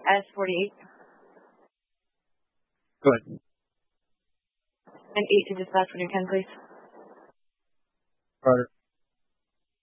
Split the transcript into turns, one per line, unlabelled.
S48.
Go ahead.
And 8 to dispatch when you can, please.
Carter.